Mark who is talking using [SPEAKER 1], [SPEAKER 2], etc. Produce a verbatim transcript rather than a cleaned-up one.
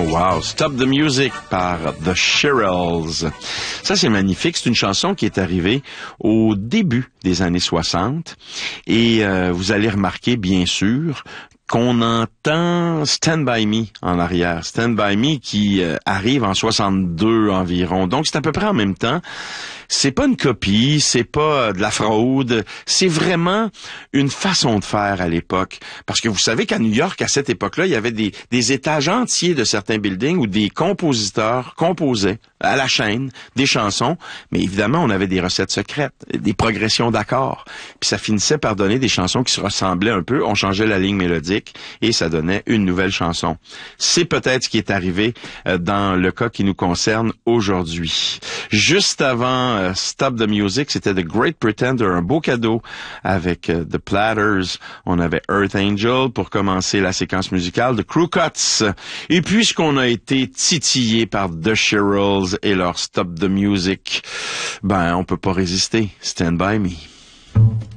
[SPEAKER 1] wow, Stop the Music par The Shirelles. Ça, c'est magnifique. C'est une chanson qui est arrivée au début des années soixante. Et euh, vous allez remarquer, bien sûr, qu'on entend Stand By Me en arrière. Stand By Me qui euh, arrive en soixante-deux environ. Donc, c'est à peu près en même temps. C'est pas une copie, c'est pas de la fraude, c'est vraiment une façon de faire à l'époque. Parce que vous savez qu'à New York, à cette époque-là, il y avait des, des étages entiers de certains buildings où des compositeurs composaient à la chaîne des chansons, mais évidemment, on avait des recettes secrètes, des progressions d'accords. Puis ça finissait par donner des chansons qui se ressemblaient un peu, on changeait la ligne mélodique et ça donnait une nouvelle chanson. C'est peut-être ce qui est arrivé dans le cas qui nous concerne aujourd'hui. Juste avant uh, Stop the Music, c'était The Great Pretender, un beau cadeau avec uh, The Platters. On avait Earth Angel pour commencer la séquence musicale, The Crew Cuts. Et puisqu'on a été titillé par The Shirelles et leur Stop the Music, ben on peut pas résister. Stand By Me.